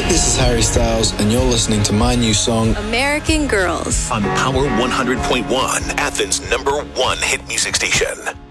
This is Harry Styles, and you're listening to my new song, American Girls, on Power 100.1, Athens' #1 hit music station.